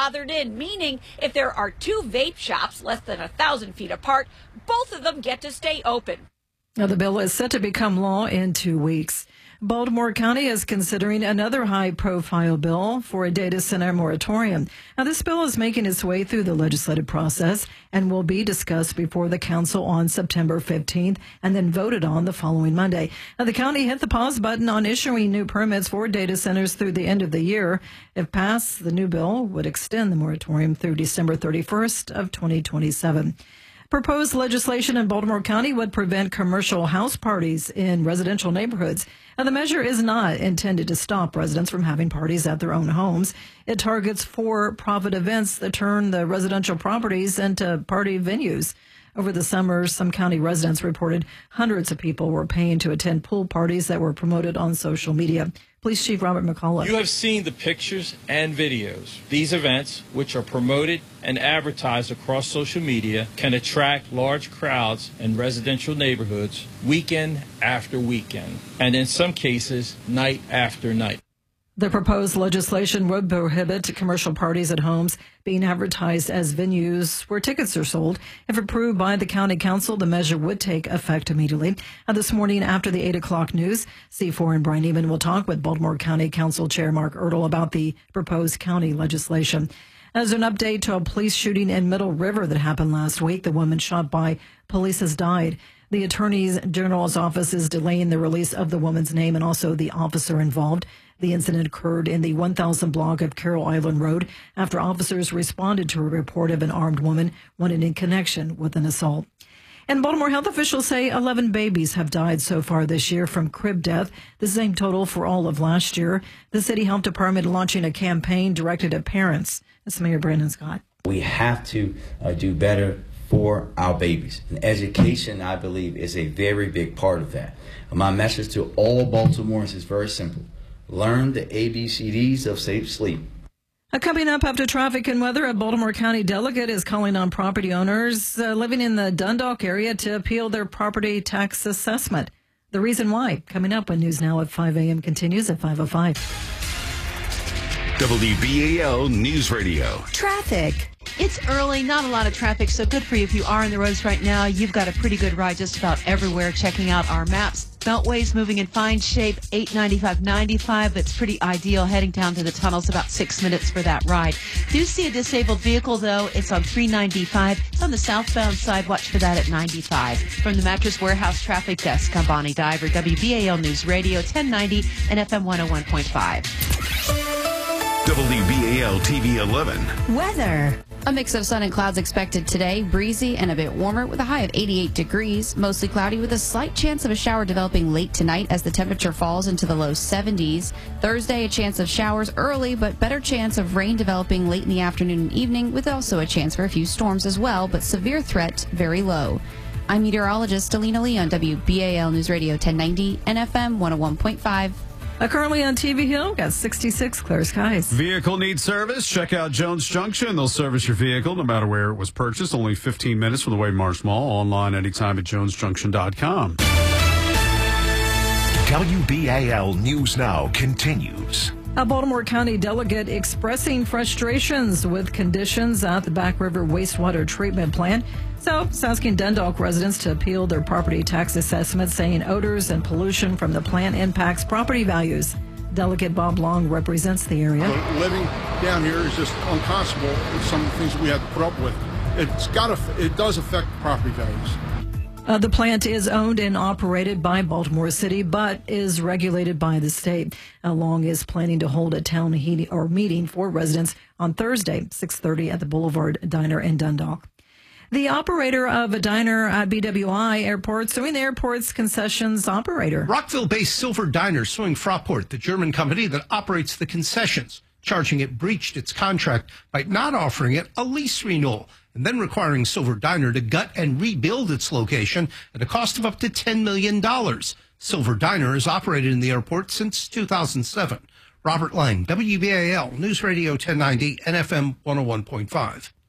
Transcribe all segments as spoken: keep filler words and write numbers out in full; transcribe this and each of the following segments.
grandfathered in, meaning if there are two vape shops less than a thousand feet apart, both of them get to stay open. Now, the bill is set to become law in two weeks. Baltimore County is considering another high-profile bill for a data center moratorium. Now, this bill is making its way through the legislative process and will be discussed before the council on September fifteenth and then voted on the following Monday. Now, the county hit the pause button on issuing new permits for data centers through the end of the year. If passed, the new bill would extend the moratorium through December thirty-first of twenty twenty-seven. Proposed legislation in Baltimore County would prevent commercial house parties in residential neighborhoods. Now, the measure is not intended to stop residents from having parties at their own homes. It targets for-profit events that turn the residential properties into party venues. Over the summer, some county residents reported hundreds of people were paying to attend pool parties that were promoted on social media. Police Chief Robert McCullough. You have seen the pictures and videos. These events, which are promoted and advertised across social media, can attract large crowds in residential neighborhoods weekend after weekend, and in some cases, night after night. The proposed legislation would prohibit commercial parties at homes being advertised as venues where tickets are sold. If approved by the county council, the measure would take effect immediately. And this morning after the eight o'clock news, C four and Brian Eman will talk with Baltimore County Council Chair Mark Ertl about the proposed county legislation. As an update to a police shooting in Middle River that happened last week, the woman shot by police has died. The Attorney General's office is delaying the release of the woman's name and also the officer involved. The incident occurred in the one thousand block of Carroll Island Road after officers responded to a report of an armed woman wanted in connection with an assault. And Baltimore health officials say eleven babies have died so far this year from crib death, the same total for all of last year. The city health department launching a campaign directed at parents. That's Mayor Brandon Scott. We have to uh, do better for our babies. And education, I believe, is a very big part of that. My message to all Baltimoreans is very simple. Learn the A B C Ds of safe sleep. Uh, coming up after traffic and weather, a Baltimore County delegate is calling on property owners uh, living in the Dundalk area to appeal their property tax assessment. The reason why, coming up when News Now at five a.m. continues at five oh five. W B A L News Radio. Traffic. It's early, not a lot of traffic, so good for you if you are on the roads right now. You've got a pretty good ride just about everywhere. Checking out our maps. Beltway's moving in fine shape. eight ninety-five ninety-five, that's pretty ideal. Heading down to the tunnels, about six minutes for that ride. Do see a disabled vehicle, though. It's on three ninety-five. It's on the southbound side. Watch for that at ninety-five. From the Mattress Warehouse Traffic Desk, I'm Bonnie Diver, W B A L News Radio, ten ninety and F M one oh one point five. W B A L T V eleven. Weather. A mix of sun and clouds expected today, breezy and a bit warmer with a high of eighty-eight degrees, mostly cloudy with a slight chance of a shower developing late tonight as the temperature falls into the low seventies. Thursday, a chance of showers early, but better chance of rain developing late in the afternoon and evening with also a chance for a few storms as well, but severe threat very low. I'm meteorologist Alina Lee on W B A L News Radio ten ninety and F M one oh one point five. Uh, currently on T V Hill, got sixty-six, clear skies. Vehicle needs service? Check out Jones Junction. They'll service your vehicle no matter where it was purchased. Only fifteen minutes from the Wade Marsh Mall. Online anytime at jones junction dot com. W B A L News Now continues. A Baltimore County delegate expressing frustrations with conditions at the Back River wastewater treatment plant. So it's asking Dundalk residents to appeal their property tax assessment, saying odors and pollution from the plant impacts property values. Delegate Bob Long represents the area. So living down here is just unconscionable with some of the things that we have to put up with. It's got to, it does affect property values. Uh, the plant is owned and operated by Baltimore City, but is regulated by the state. Uh, Long is planning to hold a town heating or meeting for residents on Thursday, six thirty at the Boulevard Diner in Dundalk. The operator of a diner at B W I Airport suing the airport's concessions operator. Rockville-based Silver Diner suing Fraport, the German company that operates the concessions, charging it breached its contract by not offering it a lease renewal and then requiring Silver Diner to gut and rebuild its location at a cost of up to ten million dollars. Silver Diner has operated in the airport since two thousand seven. Robert Lang, W B A L News Radio ten ninety and F M one oh one point five.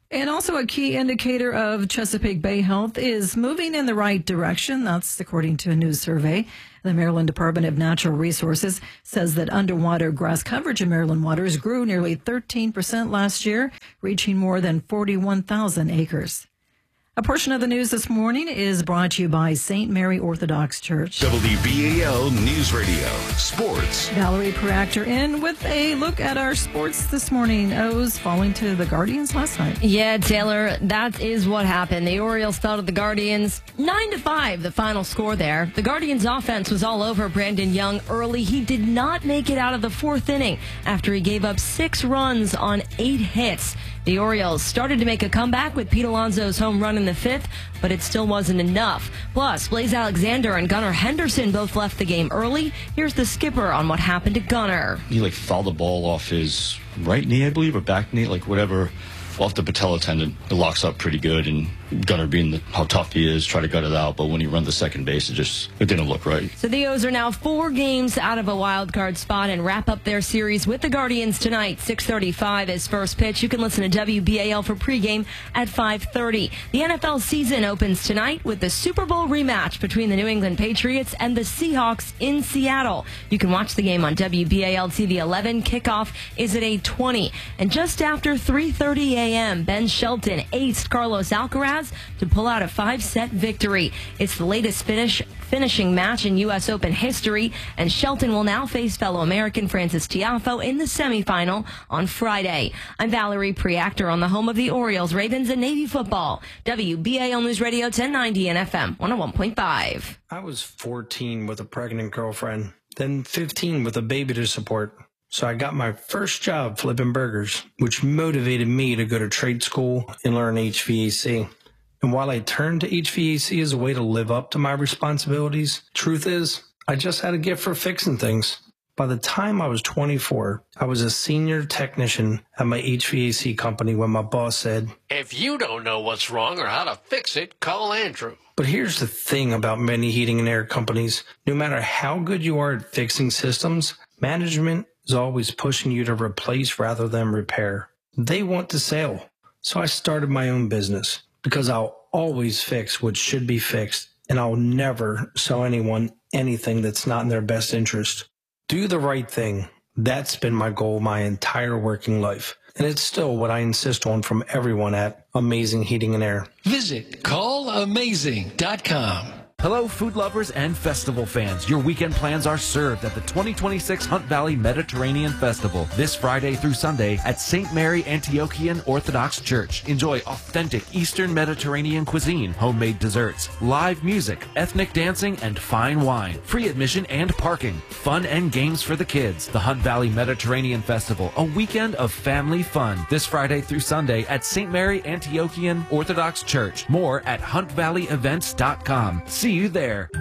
And also a key indicator of Chesapeake Bay health is moving in the right direction. That's according to a new survey. The Maryland Department of Natural Resources says that underwater grass coverage in Maryland waters grew nearly thirteen percent last year, reaching more than forty-one thousand acres. A portion of the news this morning is brought to you by Saint Mary Orthodox Church. W B A L News Radio, Sports. Valerie Preactor in with a look at our sports this morning. O's falling to the Guardians last night. Yeah, Taylor, that is what happened. The Orioles fell to the Guardians nine to five, the final score there. The Guardians' offense was all over Brandon Young early. He did not make it out of the fourth inning after he gave up six runs on eight hits. The Orioles started to make a comeback with Pete Alonso's home run in the fifth, but it still wasn't enough. Plus, Blaze Alexander and Gunnar Henderson both left the game early. Here's the skipper on what happened to Gunnar. He like fouled the ball off his right knee, I believe, or back knee, like whatever, off the patella tendon. It locks up pretty good, and Gunnar, being the, how tough he is, tried to gut it out, but when he run the second base, it just it didn't look right. So the O's are now four games out of a wild card spot and wrap up their series with the Guardians tonight. six thirty-five is first pitch. You can listen to W B A L for pregame at five thirty. The N F L season opens tonight with the Super Bowl rematch between the New England Patriots and the Seahawks in Seattle. You can watch the game on W B A L T V eleven. Kickoff is at eight twenty. And just after three thirty a.m., Ben Shelton aced Carlos Alcaraz to pull out a five-set victory. It's the latest finish finishing match in U S Open history, and Shelton will now face fellow American Francis Tiafoe in the semifinal on Friday. I'm Valerie Preactor on the home of the Orioles, Ravens, and Navy football. W B A L News Radio ten ninety and F M one oh one point five. I was fourteen with a pregnant girlfriend, then fifteen with a baby to support. So I got my first job flipping burgers, which motivated me to go to trade school and learn H V A C. And while I turned to H V A C as a way to live up to my responsibilities, truth is, I just had a gift for fixing things. By the time I was twenty-four, I was a senior technician at my H V A C company when my boss said, "If you don't know what's wrong or how to fix it, call Andrew." But here's the thing about many heating and air companies. No matter how good you are at fixing systems, management is always pushing you to replace rather than repair. They want to sell. So I started my own business because I'll always fix what should be fixed, and I'll never sell anyone anything that's not in their best interest. Do the right thing. That's been my goal my entire working life. And it's still what I insist on from everyone at Amazing Heating and Air. Visit call amazing dot com. Hello, food lovers and festival fans. Your weekend plans are served at the twenty twenty-six Hunt Valley Mediterranean Festival this Friday through Sunday at Saint Mary Antiochian Orthodox Church. Enjoy authentic Eastern Mediterranean cuisine, homemade desserts, live music, ethnic dancing, and fine wine. Free admission and parking. Fun and games for the kids. The Hunt Valley Mediterranean Festival, a weekend of family fun. This Friday through Sunday at Saint Mary Antiochian Orthodox Church. More at hunt valley events dot com. See you there.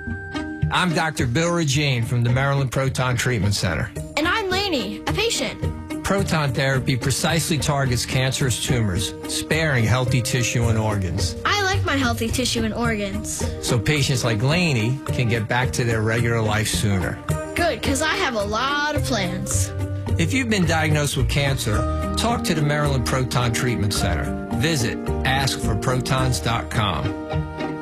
I'm Doctor Bill Regine from the Maryland Proton Treatment Center. And I'm Lainey, a patient. Proton therapy precisely targets cancerous tumors, sparing healthy tissue and organs. I like my healthy tissue and organs. So patients like Lainey can get back to their regular life sooner. Good, because I have a lot of plans. If you've been diagnosed with cancer, talk to the Maryland Proton Treatment Center. Visit ask for protons dot com.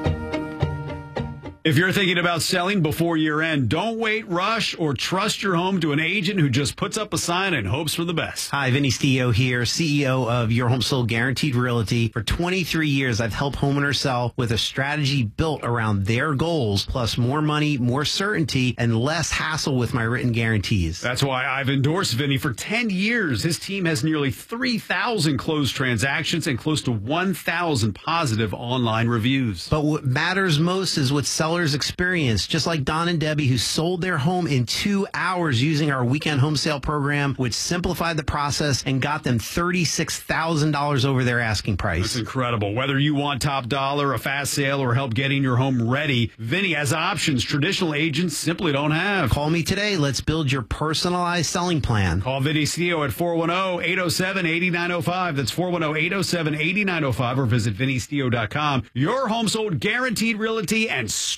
If you're thinking about selling before year end, don't wait, rush, or trust your home to an agent who just puts up a sign and hopes for the best. Hi, Vinny Stio here, C E O of Your Home Sold Guaranteed Realty. For twenty-three years, I've helped homeowners sell with a strategy built around their goals, plus more money, more certainty, and less hassle with my written guarantees. That's why I've endorsed Vinny for ten years. His team has nearly three thousand closed transactions and close to one thousand positive online reviews. But what matters most is what sellers experience, just like Don and Debbie, who sold their home in two hours using our weekend home sale program, which simplified the process and got them thirty-six thousand dollars over their asking price. That's incredible. Whether you want top dollar, a fast sale, or help getting your home ready, Vinny has options traditional agents simply don't have. Call me today. Let's build your personalized selling plan. Call Vinny Stio at four one zero, eight zero seven, eight nine zero five. That's four one zero, eight zero seven, eight nine zero five, or visit vinny stio dot com. Your home sold guaranteed realty and start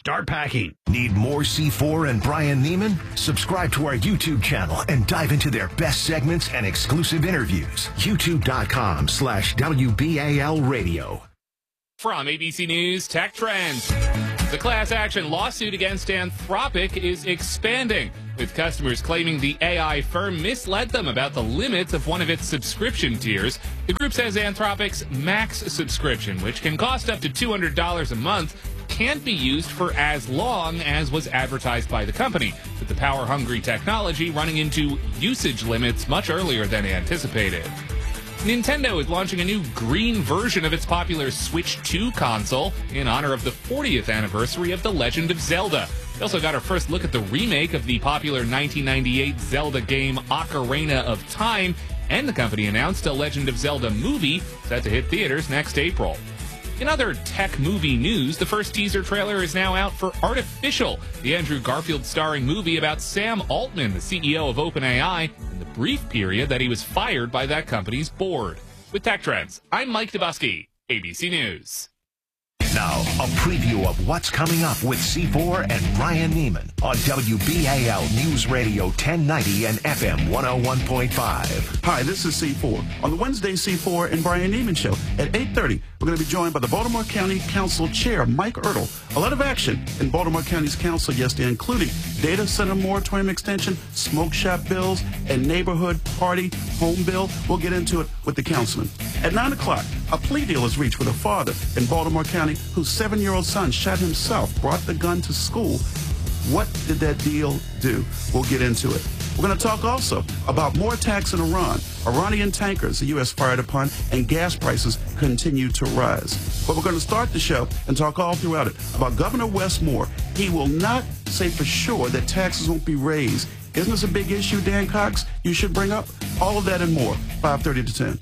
start packing. Need more C four and Brian Neiman? Subscribe to our YouTube channel and dive into their best segments and exclusive interviews. YouTube.com slash WBAL Radio. From A B C News Tech Trends. The class action lawsuit against Anthropic is expanding, with customers claiming the A I firm misled them about the limits of one of its subscription tiers. The group says Anthropic's Max subscription, which can cost up to two hundred dollars a month, can't be used for as long as was advertised by the company, with the power-hungry technology running into usage limits much earlier than anticipated. Nintendo is launching a new green version of its popular Switch two console in honor of the fortieth anniversary of The Legend of Zelda. We also got our first look at the remake of the popular nineteen ninety-eight Zelda game Ocarina of Time, and the company announced a Legend of Zelda movie set to hit theaters next April. In other tech movie news, the first teaser trailer is now out for Artificial, the Andrew Garfield starring movie about Sam Altman, the C E O of OpenAI, and the brief period that he was fired by that company's board. With Tech Trends, I'm Mike Dubusky, A B C News. Now, a preview of what's coming up with C four and Brian Neiman on W B A L News Radio ten ninety and F M one oh one point five. Hi, this is C four. On the Wednesday C four and Brian Neiman Show at eight thirty, we're going to be joined by the Baltimore County Council Chair, Mike Ertl. A lot of action in Baltimore County's council yesterday, including data center moratorium extension, smoke shop bills, and neighborhood party home bill. We'll get into it with the councilman. At nine o'clock, a plea deal is reached with a father in Baltimore County whose seven-year-old son shot himself, brought the gun to school. What did that deal do? We'll get into it. We're going to talk also about more attacks in Iran. Iranian tankers the U S fired upon, and gas prices continue to rise. But we're going to start the show and talk all throughout it about Governor Wes Moore. He will not say for sure that taxes won't be raised. Isn't this a big issue, Dan Cox, you should bring up? All of that and more, five thirty to ten.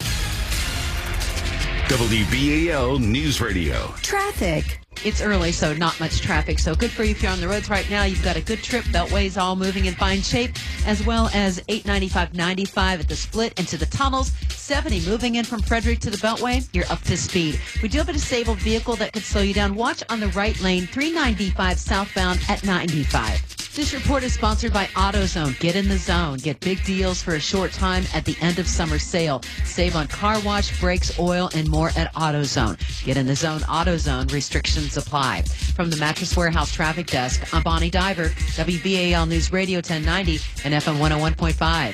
W B A L News Radio. Traffic. It's early, so not much traffic. So good for you if you're on the roads right now. You've got a good trip. Beltway's all moving in fine shape, as well as eight ninety-five ninety-five at the split into the tunnels. seventy moving in from Frederick to the Beltway. You're up to speed. We do have a disabled vehicle that could slow you down. Watch on the right lane, three ninety-five southbound at ninety-five. This report is sponsored by AutoZone. Get in the zone. Get big deals for a short time at the end of summer sale. Save on car wash, brakes, oil, and more at AutoZone. Get in the zone. AutoZone. Restrictions apply. From the Mattress Warehouse Traffic Desk, I'm Bonnie Diver, W B A L News Radio ten ninety and F M one oh one point five.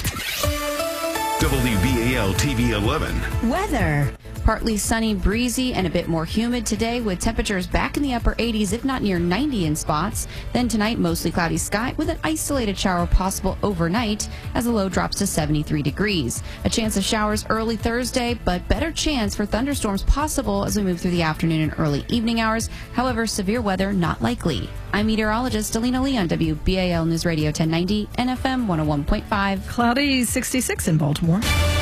W B A L T V eleven. Weather. Partly sunny, breezy, and a bit more humid today, with temperatures back in the upper eighties, if not near ninety in spots. Then tonight, mostly cloudy sky with an isolated shower possible overnight as the low drops to seventy-three degrees. A chance of showers early Thursday, but better chance for thunderstorms possible as we move through the afternoon and early evening hours. However, severe weather not likely. I'm meteorologist Alina Lee on W B A L News Radio ten ninety and F M one oh one point five. Cloudy, sixty-six in Baltimore.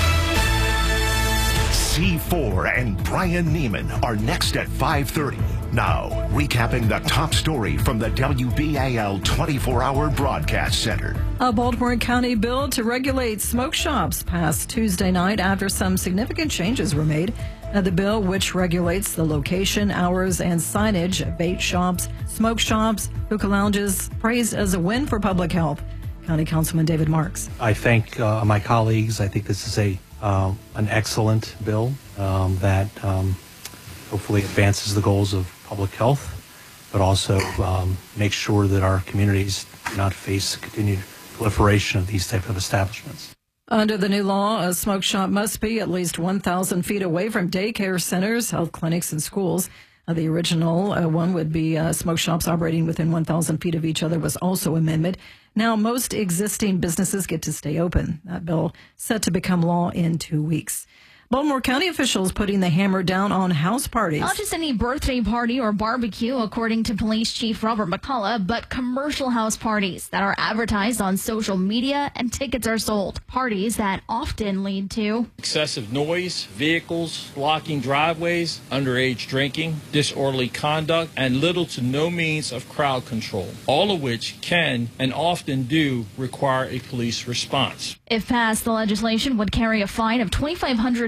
C four and Brian Neiman are next at five thirty. Now, recapping the top story from the W B A L twenty-four hour Broadcast Center. A Baltimore County bill to regulate smoke shops passed Tuesday night after some significant changes were made. Uh, the bill, which regulates the location, hours, and signage of vape shops, smoke shops, hookah lounges, praised as a win for public health. County Councilman David Marks. I thank uh, my colleagues. I think this is a Uh, an excellent bill um, that um, hopefully advances the goals of public health, but also um, makes sure that our communities do not face continued proliferation of these type of establishments. Under the new law, a smoke shop must be at least one thousand feet away from daycare centers, health clinics, and schools. Uh, the original uh, one would be uh, smoke shops operating within one thousand feet of each other was also amended. Now, most existing businesses get to stay open. That bill set to become law in two weeks. Baltimore County officials putting the hammer down on house parties. Not just any birthday party or barbecue, according to Police Chief Robert McCullough, but commercial house parties that are advertised on social media and tickets are sold. Parties that often lead to excessive noise, vehicles, blocking driveways, underage drinking, disorderly conduct, and little to no means of crowd control, all of which can and often do require a police response. If passed, the legislation would carry a fine of twenty-five hundred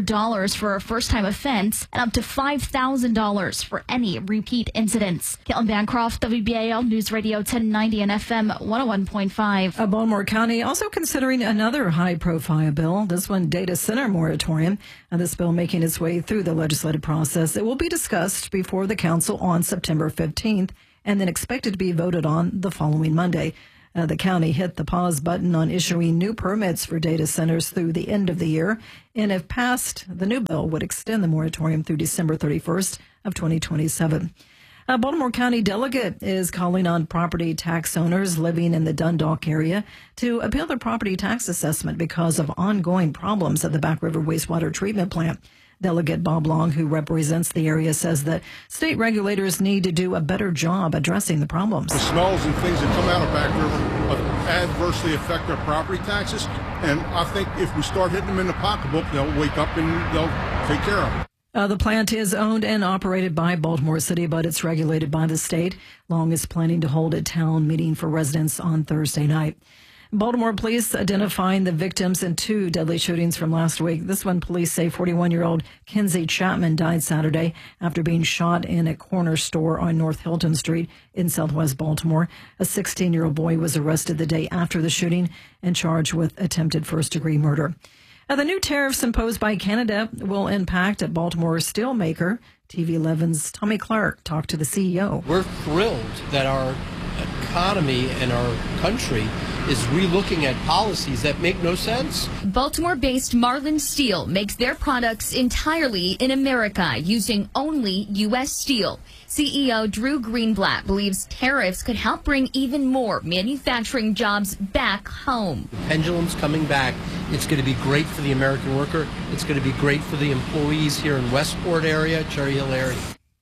dollars for a first-time offense and up to five thousand dollars for any repeat incidents. Caitlin Bancroft, W B A L News Radio ten ninety and F M one oh one point five. Uh, Baltimore County also considering another high-profile bill, this one data center moratorium. And this bill making its way through the legislative process. It will be discussed before the council on September fifteenth and then expected to be voted on the following Monday. Uh, the county hit the pause button on issuing new permits for data centers through the end of the year. And if passed, the new bill would extend the moratorium through December thirty-first of twenty twenty-seven. A Baltimore County delegate is calling on property tax owners living in the Dundalk area to appeal their property tax assessment because of ongoing problems at the Back River Wastewater Treatment Plant. Delegate Bob Long, who represents the area, says that state regulators need to do a better job addressing the problems. The smells and things that come out of Back River adversely affect their property taxes, and I think if we start hitting them in the pocketbook, they'll wake up and they'll take care of it. Uh, the plant is owned and operated by Baltimore City, but it's regulated by the state. Long is planning to hold a town meeting for residents on Thursday night. Baltimore police identifying the victims in two deadly shootings from last week. This one, police say forty-one-year-old Kinsey Chapman died Saturday after being shot in a corner store on North Hilton Street in southwest Baltimore. A sixteen-year-old boy was arrested the day after the shooting and charged with attempted first-degree murder. Now, the new tariffs imposed by Canada will impact a Baltimore steelmaker. T V eleven's Tommy Clark talked to the C E O. We're thrilled that our economy and our country is relooking at policies that make no sense. Baltimore-based Marlin Steel makes their products entirely in America using only U S steel. C E O Drew Greenblatt believes tariffs could help bring even more manufacturing jobs back home. The pendulum's coming back. It's going to be great for the American worker. It's going to be great for the employees here in Westport area, Cherry Hill area.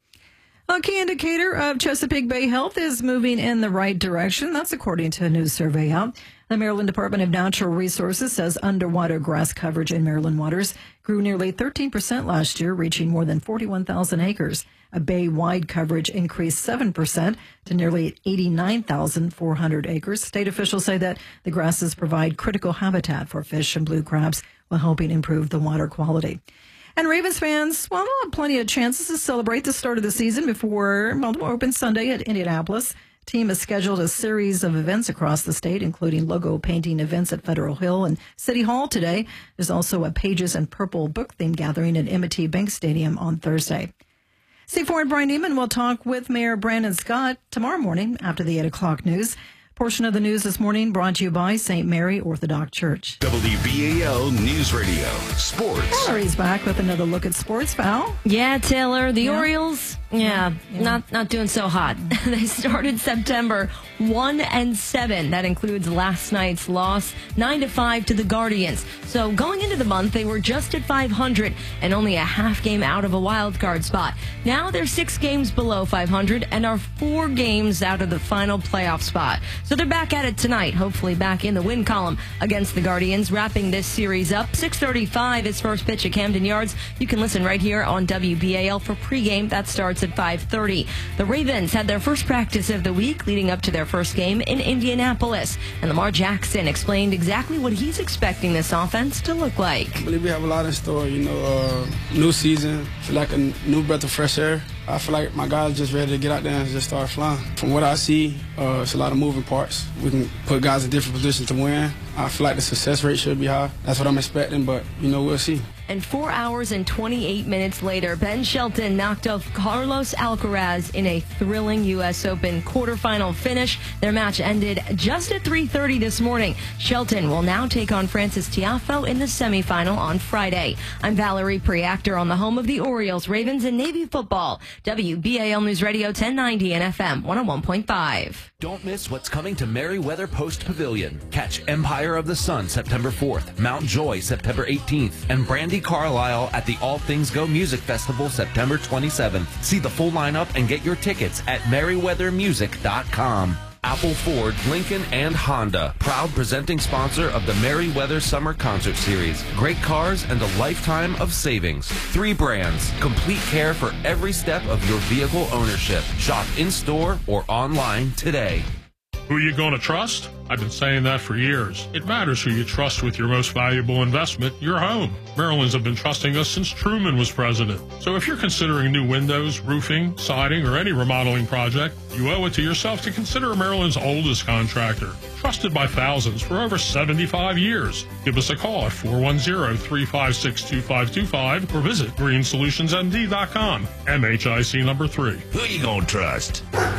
A key indicator of Chesapeake Bay health is moving in the right direction. That's according to a new survey out. The Maryland Department of Natural Resources says underwater grass coverage in Maryland waters grew nearly thirteen percent last year, reaching more than forty-one thousand acres. A bay-wide coverage increased seven percent to nearly eighty-nine thousand four hundred acres. State officials say that the grasses provide critical habitat for fish and blue crabs while helping improve the water quality. And Ravens fans, well, they'll have plenty of chances to celebrate the start of the season before Baltimore opens Sunday at Indianapolis. The team has scheduled a series of events across the state, including logo painting events at Federal Hill and City Hall today. There's also a Pages and Purple book-themed gathering at M and T Bank Stadium on Thursday. C four and Brian Neiman will talk with Mayor Brandon Scott tomorrow morning after the eight o'clock news. Portion of the news this morning brought to you by Saint Mary Orthodox Church. W B A L News Radio Sports. Valerie's back with another look at sports. Val? Yeah, Taylor, the Yeah. Orioles, yeah, Yeah. not not doing so hot. They started September one and seven. That includes last night's loss, nine to five to the Guardians. So going into the month, they were just at five hundred and only a half game out of a wild card spot. Now they're six games below five hundred and are four games out of the final playoff spot. So they're back at it tonight, hopefully back in the win column against the Guardians, wrapping this series up. six thirty-five is first pitch at Camden Yards. You can listen right here on W B A L for pregame. That starts at five thirty. The Ravens had their first practice of the week leading up to their first game in Indianapolis. And Lamar Jackson explained exactly what he's expecting this offense to look like. I believe we have a lot in store. You know, uh, new season, feel like a new breath of fresh air. I feel like my guys just ready to get out there and just start flying. From what I see, uh, it's a lot of moving parts. We can put guys in different positions to win. I feel like the success rate should be high. That's what I'm expecting, but, you know, we'll see. And four hours and twenty-eight minutes later, Ben Shelton knocked off Carlos Alcaraz in a thrilling U S Open quarterfinal finish. Their match ended just at three thirty this morning. Shelton will now take on Francis Tiafoe in the semifinal on Friday. I'm Valerie Preactor on the home of the Orioles, Ravens, and Navy football. W B A L News Radio ten ninety and F M one oh one point five. Don't miss what's coming to Merriweather Post Pavilion. Catch Empire of the Sun September fourth, Mount Joy September eighteenth, and Brandy Carlisle at the All Things Go Music Festival September twenty-seventh. See the full lineup and get your tickets at merriweather music dot com. Apple, Ford, Lincoln, and Honda, proud presenting sponsor of the Merriweather Summer Concert Series. Great cars and a lifetime of savings. Three brands, complete care for every step of your vehicle ownership. Shop in-store or online today. Who you going to trust? I've been saying that for years. It matters who you trust with your most valuable investment, your home. Maryland's have been trusting us since Truman was president. So if you're considering new windows, roofing, siding, or any remodeling project, you owe it to yourself to consider Maryland's oldest contractor. Trusted by thousands for over seventy-five years. Give us a call at four one zero, three five six, two five two five or visit green solutions m d dot com. M H I C number three. Who you gonna trust?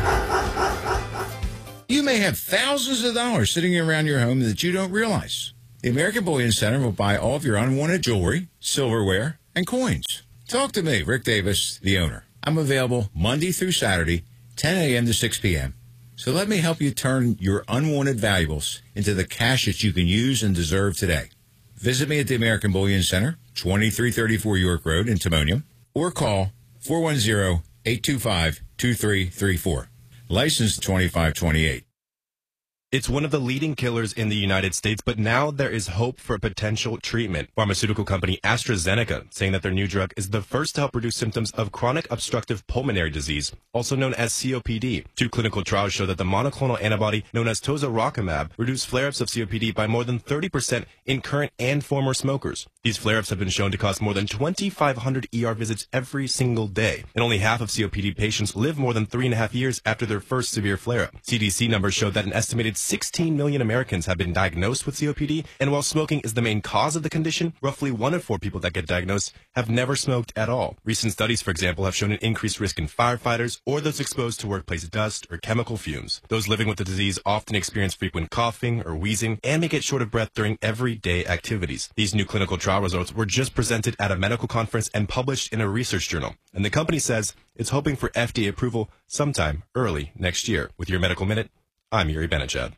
You may have thousands of dollars sitting around your home that you don't realize. The American Bullion Center will buy all of your unwanted jewelry, silverware, and coins. Talk to me, Rick Davis, the owner. I'm available Monday through Saturday, ten a.m. to six p.m. So let me help you turn your unwanted valuables into the cash that you can use and deserve today. Visit me at the American Bullion Center, twenty-three thirty-four York Road in Timonium, or call four one zero, eight two five, two three three four. License twenty-five twenty-eight. It's one of the leading killers in the United States, but now there is hope for potential treatment. Pharmaceutical company AstraZeneca saying that their new drug is the first to help reduce symptoms of chronic obstructive pulmonary disease, also known as C O P D. Two clinical trials show that the monoclonal antibody known as tozoracimab reduced flare-ups of C O P D by more than thirty percent in current and former smokers. These flare-ups have been shown to cause more than twenty-five hundred E R visits every single day, and only half of C O P D patients live more than three and a half years after their first severe flare-up. C D C numbers showed that an estimated sixteen million Americans have been diagnosed with C O P D, and while smoking is the main cause of the condition, roughly one in four people that get diagnosed have never smoked at all. Recent studies, for example, have shown an increased risk in firefighters or those exposed to workplace dust or chemical fumes. Those living with the disease often experience frequent coughing or wheezing and may get short of breath during everyday activities. These new clinical trial results were just presented at a medical conference and published in a research journal, and the company says it's hoping for F D A approval sometime early next year. With your Medical Minute, I'm Yuri Benachad.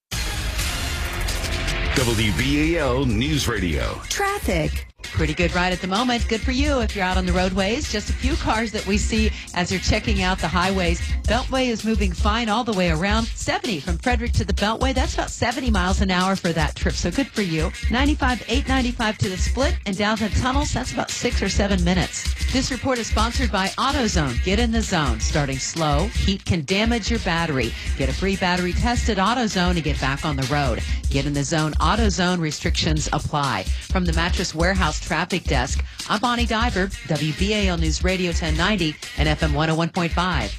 W B A L News Radio. Traffic. Pretty good ride at the moment. Good for you if you're out on the roadways. Just a few cars that we see as you're checking out the highways. Beltway is moving fine all the way around. seventy from Frederick to the Beltway. That's about seventy miles an hour for that trip. So good for you. ninety-five, eight ninety-five to the Split and downtown tunnels. That's about six or seven minutes. This report is sponsored by AutoZone. Get in the zone. Starting slow, heat can damage your battery. Get a free battery test at AutoZone and get back on the road. Get in the zone. AutoZone restrictions apply. From the Mattress Warehouse Traffic Desk, I'm Bonnie Diver, W B A L News Radio ten ninety and F M one oh one point five.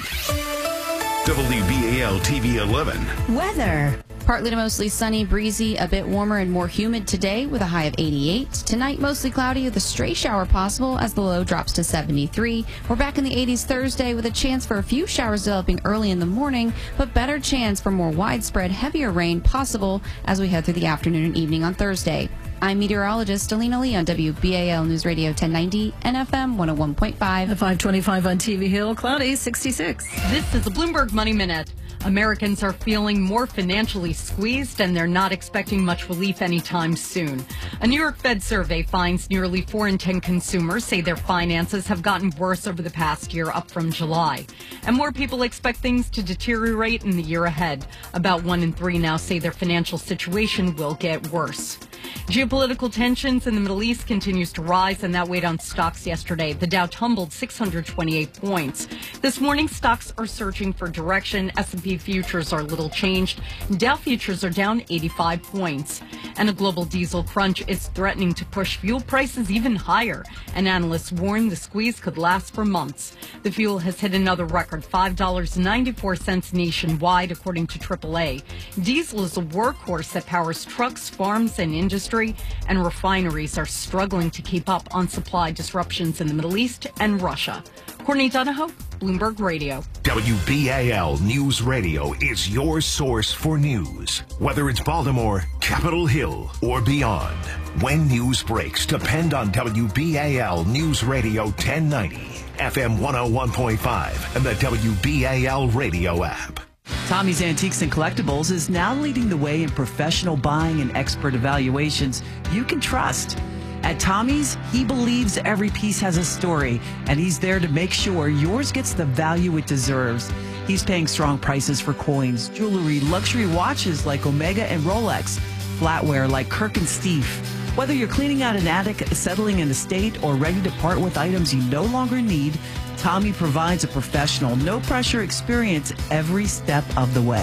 W B A L T V eleven. Weather. Partly to mostly sunny, breezy, a bit warmer and more humid today with a high of eighty-eight. Tonight, mostly cloudy with a stray shower possible as the low drops to seventy-three. We're back in the eighties Thursday with a chance for a few showers developing early in the morning, but better chance for more widespread, heavier rain possible as we head through the afternoon and evening on Thursday. I'm meteorologist Alina Lee on W B A L News Radio ten ninety and F M one oh one point five. At five twenty-five on T V Hill, cloudy, sixty-six. This is the Bloomberg Money Minute. Americans are feeling more financially squeezed, and they're not expecting much relief anytime soon. A New York Fed survey finds nearly four in ten consumers say their finances have gotten worse over the past year, up from July. And more people expect things to deteriorate in the year ahead. About one in three now say their financial situation will get worse. Geopolitical tensions in the Middle East continues to rise, and that weighed on stocks yesterday. The Dow tumbled six hundred twenty-eight points. This morning, stocks are searching for direction. S and P futures are little changed. Dow futures are down eighty-five points. And a global diesel crunch is threatening to push fuel prices even higher. And analysts warn the squeeze could last for months. The fuel has hit another record, five dollars and ninety-four cents nationwide, according to triple A. Diesel is a workhorse that powers trucks, farms, and industry, and refineries are struggling to keep up on supply disruptions in the Middle East and Russia. Courtney Donahoe, Bloomberg Radio. W B A L News Radio is your source for news. Whether it's Baltimore, Capitol Hill, or beyond. When news breaks, depend on W B A L News Radio ten ninety, F M one oh one point five, and the W B A L radio app. Tommy's Antiques and Collectibles is now leading the way in professional buying and expert evaluations you can trust. At Tommy's, he believes every piece has a story, and he's there to make sure yours gets the value it deserves. He's paying strong prices for coins, jewelry, luxury watches like Omega and Rolex, flatware like Kirk and Steve. Whether you're cleaning out an attic, settling an estate, or ready to part with items you no longer need, Tommy provides a professional, no-pressure experience every step of the way.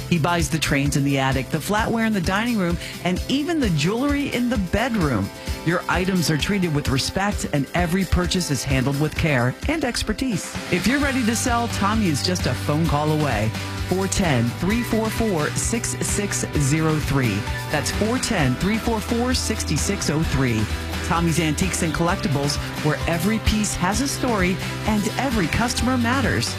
He buys the trains in the attic, the flatware in the dining room, and even the jewelry in the bedroom. Your items are treated with respect, and every purchase is handled with care and expertise. If you're ready to sell, Tommy is just a phone call away. four one zero, three four four, six six zero three. That's four one zero, three four four, six six zero three. Tommy's Antiques and Collectibles, where every piece has a story and every customer matters.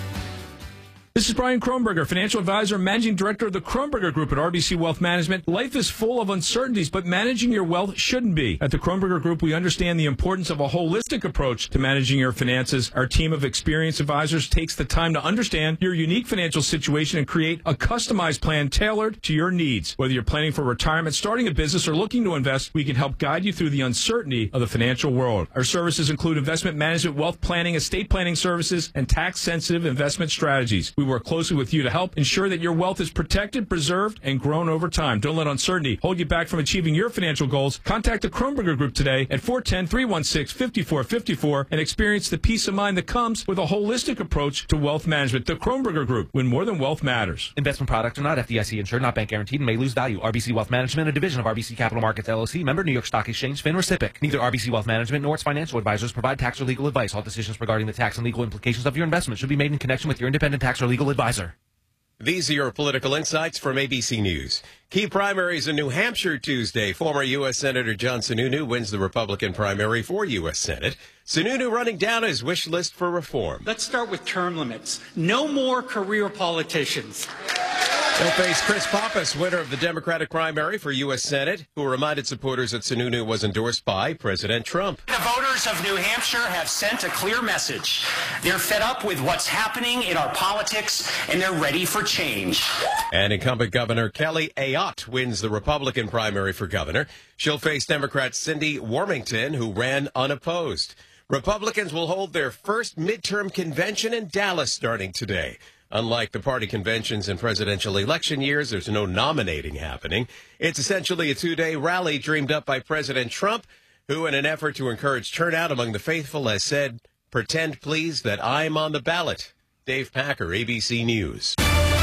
This is Brian Kronberger, financial advisor and managing director of the Kronberger Group at R B C Wealth Management. Life is full of uncertainties, but managing your wealth shouldn't be. At the Kronberger Group, we understand the importance of a holistic approach to managing your finances. Our team of experienced advisors takes the time to understand your unique financial situation and create a customized plan tailored to your needs. Whether you're planning for retirement, starting a business, or looking to invest, we can help guide you through the uncertainty of the financial world. Our services include investment management, wealth planning, estate planning services, and tax-sensitive investment strategies. We work closely with you to help ensure that your wealth is protected, preserved, and grown over time. Don't let uncertainty hold you back from achieving your financial goals. Contact the Kronberger Group today at four one zero, three one six, five four five four and experience the peace of mind that comes with a holistic approach to wealth management. The Kronberger Group, when more than wealth matters. Investment products are not F D I C insured, not bank guaranteed, and may lose value. R B C Wealth Management, a division of R B C Capital Markets, L L C, member New York Stock Exchange, FINRA S I P C. Neither R B C Wealth Management nor its financial advisors provide tax or legal advice. All decisions regarding the tax and legal implications of your investment should be made in connection with your independent tax or legal advisor. These are your political insights from A B C News. Key primaries in New Hampshire Tuesday. Former U S Senator John Sununu wins the Republican primary for U S Senate. Sununu running down his wish list for reform. Let's start with term limits. No more career politicians. They'll face Chris Pappas, winner of the Democratic primary for U S Senate, who reminded supporters that Sununu was endorsed by President Trump. The voters of New Hampshire have sent a clear message. They're fed up with what's happening in our politics, and they're ready for change. And incumbent Governor Kelly Ayotte wins the Republican primary for governor. She'll face Democrat Cindy Warmington, who ran unopposed. Republicans will hold their first midterm convention in Dallas starting today. Unlike the party conventions in presidential election years, there's no nominating happening. It's essentially a two-day rally dreamed up by President Trump, who, in an effort to encourage turnout among the faithful, has said, "Pretend, please, that I'm on the ballot." Dave Packer, A B C News.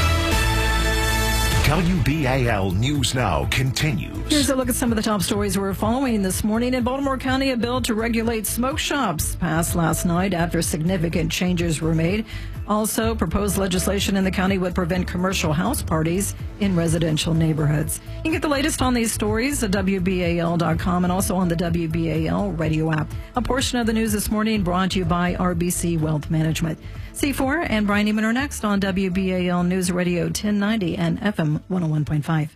W B A L News Now continues. Here's a look at some of the top stories we're following this morning. In Baltimore County, a bill to regulate smoke shops passed last night after significant changes were made. Also, proposed legislation in the county would prevent commercial house parties in residential neighborhoods. You can get the latest on these stories at W B A L dot com and also on the W B A L radio app. A portion of the news this morning brought to you by R B C Wealth Management. C four and Brian Neiman are next on W B A L News Radio ten ninety and F M one oh one point five.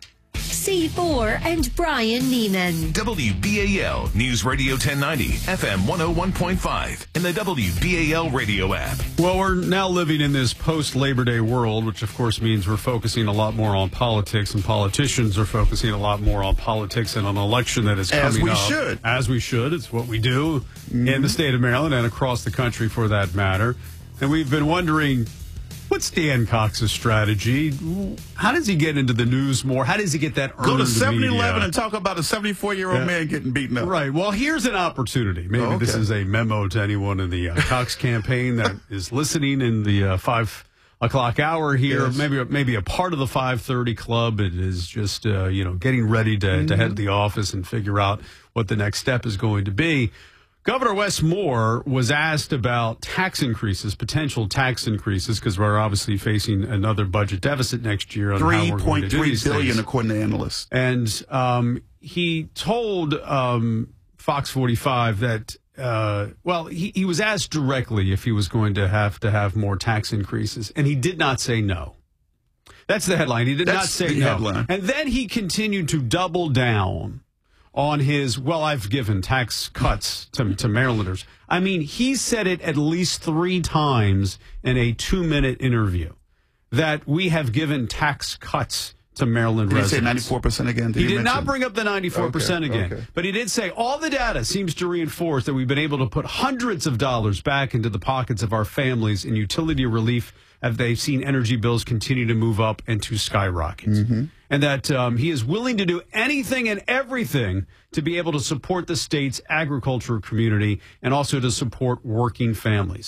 C four and Brian Neiman. W B A L News Radio ten ninety, F M one oh one point five, and the W B A L radio app. Well, we're now living in this post-Labor Day world, which of course means we're focusing a lot more on politics, and politicians are focusing a lot more on politics and an election that is coming up. As we should. As we should. It's what we do mm-hmm. in the state of Maryland and across the country for that matter. And we've been wondering, what's Dan Cox's strategy? How does he get into the news more? How does he get that Go to earned seven eleven media? and talk about a seventy-four-year-old Yeah. man getting beaten up. Right. Well, here's an opportunity. Maybe Oh, okay. this is a memo to anyone in the uh, Cox campaign that is listening in the uh, five o'clock hour here. Yes. Maybe maybe a part of the five thirty club. It is just uh, you know getting ready to, Mm-hmm. to head to the office and figure out what the next step is going to be. Governor Wes Moore was asked about tax increases, potential tax increases, because we're obviously facing another budget deficit next year. On how Three we're going to point do three these billion, things. according to analysts. And um, he told um, Fox forty-five that, uh, well, he, he was asked directly if he was going to have to have more tax increases, and he did not say no. That's the headline. He did That's not say the no. headline. And then he continued to double down on his, well, I've given tax cuts to, to Marylanders. I mean, he said it at least three times in a two-minute interview that we have given tax cuts to Maryland Did he residents. say ninety-four percent again? Did He, he did not mention- bring up the ninety-four percent Okay, again. okay. But he did say all the data seems to reinforce that we've been able to put hundreds of dollars back into the pockets of our families in utility relief as they've seen energy bills continue to move up and to skyrocket. Mm-hmm. And that um, he is willing to do anything and everything to be able to support the state's agricultural community and also to support working families.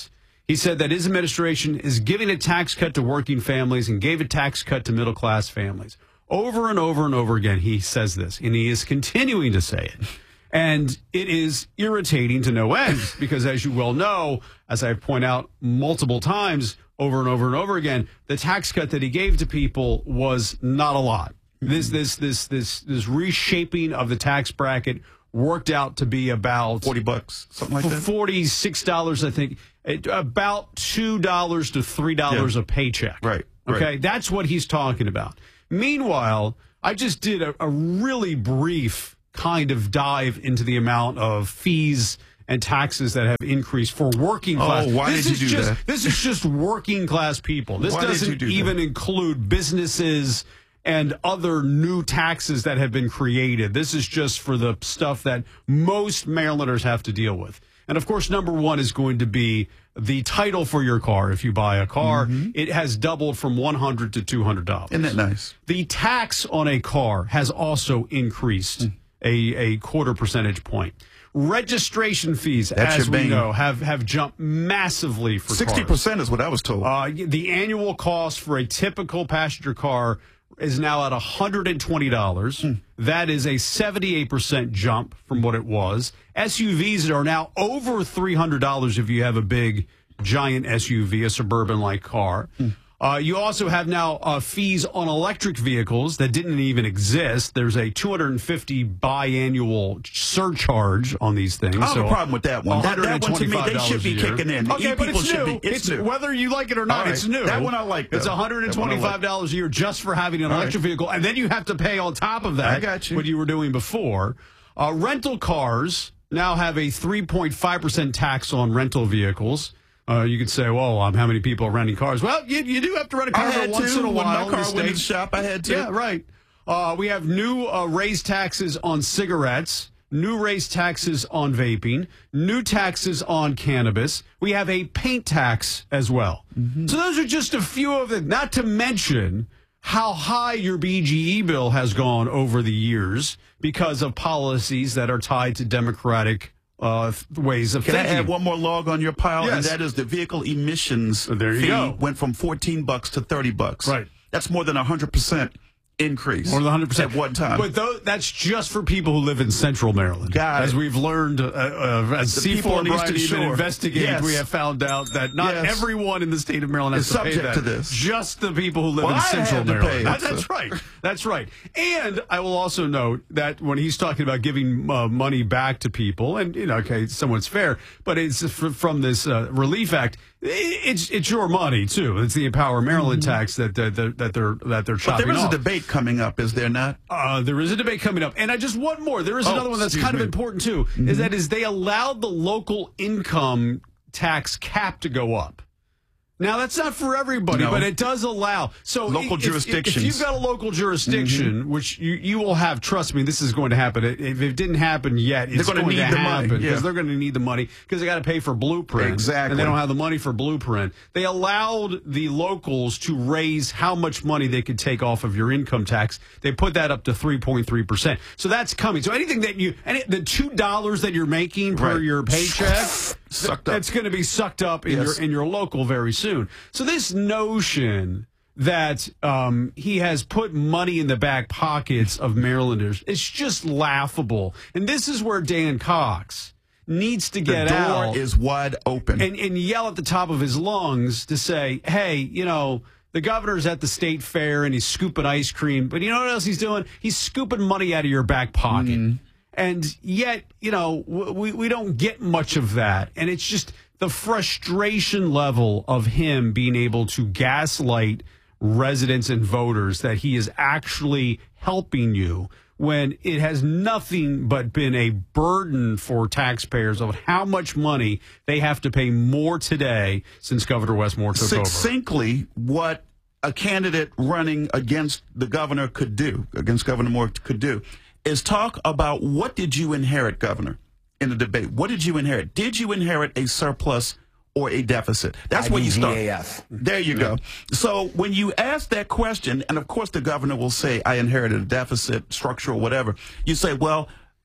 He said that his administration is giving a tax cut to working families and gave a tax cut to middle-class families. Over and over and over again, he says this, and he is continuing to say it. And it is irritating to no end because, as you well know, as I point out multiple times over and over and over again, the tax cut that he gave to people was not a lot. This this this this this reshaping of the tax bracket worked out to be about forty bucks, something like that. Forty-six dollars, I think. It, about two dollars to three dollars Yeah. a paycheck. Right, Okay, right. that's what he's talking about. Meanwhile, I just did a, a really brief kind of dive into the amount of fees and taxes that have increased for working class. Oh, why this did is you do just, that? This is just working class people. This Why did you doesn't do that? even include businesses and other new taxes that have been created. This is just for the stuff that most Marylanders have to deal with. And of course, number one is going to be the title for your car. If you buy a car, Mm-hmm. it has doubled from one hundred dollars to two hundred dollars. Isn't that nice? The tax on a car has also increased Mm. a, a quarter percentage point. Registration fees, That's as your we bane. know, have, have jumped massively for Sixty cars. percent is what I was told. Uh, the annual cost for a typical passenger car is now at one hundred twenty dollars. Hmm. That is a seventy-eight percent jump from what it was. S U Vs are now over three hundred dollars if you have a big, giant S U V, a suburban-like car. Hmm. Uh, you also have now uh, fees on electric vehicles that didn't even exist. There's a two hundred fifty biannual surcharge on these things. I don't have So a problem with that one. That, that one to me, they should be one hundred twenty-five dollars a year. kicking in. Okay, but E-people it's should new. be- it's new. Whether you like it or not, All right. it's new. That one I like, It's though. one hundred That one I like. twenty-five dollars a year just for having an All electric right. vehicle, and then you have to pay on top of that I got you. what you were doing before. Uh, rental cars now have a three point five percent tax on rental vehicles. Uh, you could say, well, um, how many people are renting cars? Well, you, you do have to rent a car I had once to. in a When while. my car in the went to the state. shop, I had to. Yeah, right. Uh, we have new uh, raised taxes on cigarettes, new raised taxes on vaping, new taxes on cannabis. We have a paint tax as well. Mm-hmm. So those are just a few of them, not to mention how high your B G E bill has gone over the years because of policies that are tied to Democratic uh, ways of Can thinking. I add one more log on your pile? Yes. And that is the vehicle emissions There you fee go. went from fourteen bucks to thirty bucks. Right. That's more than a hundred percent increase. More than one hundred percent. At one time. But tho- that's just for people who live in central Maryland. Got as it. we've learned, uh, uh, as The C people four on and Eastern Brian even Shore. investigate, Yes. we have found out that not Yes. everyone in the state of Maryland has Is to pay subject that. to this. Just the people who live Well, in I central had to Maryland. pay it, That- so- that's right. That's right. And I will also note that when he's talking about giving uh, money back to people, and, you know, okay, someone's fair, but it's f- from this uh, Relief Act, i- it's it's your money, too. It's the Empower Maryland tax that, that, that, that they're that they're But chopping there is off. a debate coming up, is there not? Uh, there is a debate coming up. And I just one more. There is Oh, another one that's excuse kind of me. important, too, is that is they allowed the local income tax cap to go up. Now, that's not for everybody, No. but it does allow. So Local if- jurisdictions. If, you've got a local jurisdiction, which you, you will have, trust me, this is going to happen. If it didn't happen yet, it's They're gonna going need to the money, happen yeah. because they're going to need the money because they got to pay for Blueprint. Exactly. And they don't have the money for Blueprint. They allowed the locals to raise how much money they could take off of your income tax. They put that up to three point three percent. So that's coming. So anything that you, any, the two dollars that you're making per Right. your paycheck, Sucked up. That's going to be sucked up in Yes. your in your local very soon. So this notion that um, he has put money in the back pockets of Marylanders is just laughable. And this is where Dan Cox needs to get the door out is wide open. and, and yell at the top of his lungs to say, hey, you know, the governor's at the state fair and he's scooping ice cream, but you know what else he's doing? He's scooping money out of your back pocket. Mm. And yet, you know, w- we, we don't get much of that. And it's just the frustration level of him being able to gaslight residents and voters that he is actually helping you when it has nothing but been a burden for taxpayers of how much money they have to pay more today since Governor Wes Moore took over. Succinctly, what a candidate running against the governor could do, against Governor Moore could do, is talk about what did you inherit, Governor, in the debate. What did you inherit? Did you inherit a surplus or a deficit? That's where you start. I D G A F. There you go. So when you ask that question, and of course the governor will say, I inherited a deficit, structural, whatever, you say, well,